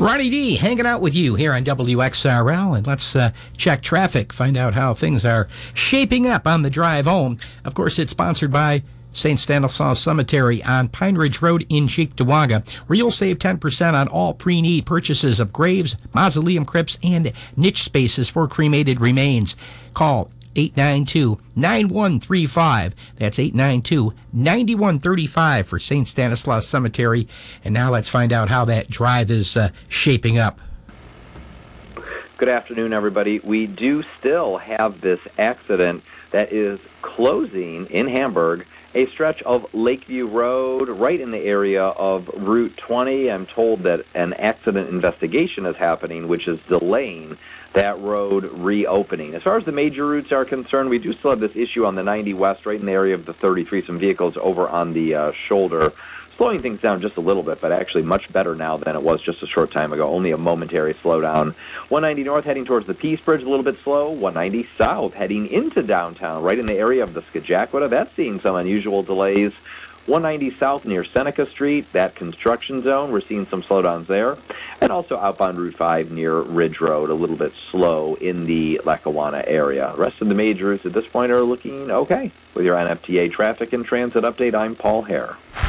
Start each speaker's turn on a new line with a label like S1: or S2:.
S1: Ronnie D hanging out with you here on WXRL, and let's check traffic, find out how things are shaping up on the drive home. Of course, it's sponsored by St. Stanislaus Cemetery on Pine Ridge Road in Cheektowaga, where you'll save 10% on all pre-need purchases of graves, mausoleum crypts, and niche spaces for cremated remains. Call 892-9135. That's 892-9135 for St. Stanislaus Cemetery. And now let's find out how that drive is shaping up.
S2: Good afternoon, everybody. We do still have this accident that is closing in Hamburg, a stretch of Lakeview Road right in the area of Route 20. I'm told that an accident investigation is happening, which is delaying that road reopening. As far as the major routes are concerned, we do still have this issue on the 90 West, right in the area of the 33, some vehicles over on the shoulder, slowing things down just a little bit, but actually much better now than it was just a short time ago, only a momentary slowdown. 190 North heading towards the Peace Bridge, a little bit slow. 190 South heading into downtown, right in the area of the Skagwada. That's seeing some unusual delays. 190 South near Seneca Street, that construction zone, we're seeing some slowdowns there. And also outbound Route 5 near Ridge Road, a little bit slow in the Lackawanna area. The rest of the major routes at this point are looking okay. With your NFTA traffic and transit update, I'm Paul Hare.